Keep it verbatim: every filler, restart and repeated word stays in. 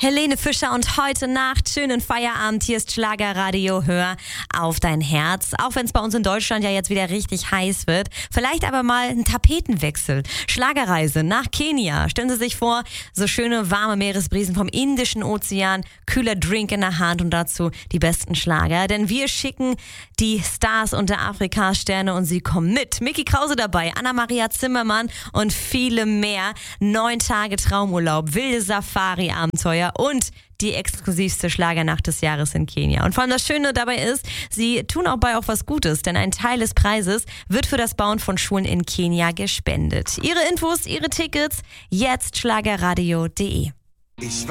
Helene Fischer und heute Nacht schönen Feierabend. Hier ist Schlagerradio. Hör auf dein Herz. Auch wenn es bei uns in Deutschland ja jetzt wieder richtig heiß wird. Vielleicht aber mal ein Tapetenwechsel. Schlagerreise nach Kenia. Stellen Sie sich vor, so schöne warme Meeresbrisen vom Indischen Ozean, kühler Drink in der Hand und dazu die besten Schlager. Denn wir schicken die Stars und der Afrika-Sterne und sie kommen mit. Micky Krause dabei, Anna-Maria Zimmermann und viele mehr. Neun Tage Traumurlaub, wilde Safari-Abenteuer und die exklusivste Schlagernacht des Jahres in Kenia. Und vor allem das Schöne dabei ist, sie tun auch bei auch was Gutes, denn ein Teil des Preises wird für das Bauen von Schulen in Kenia gespendet. Ihre Infos, ihre Tickets, jetzt schlagerradio punkt de. Ich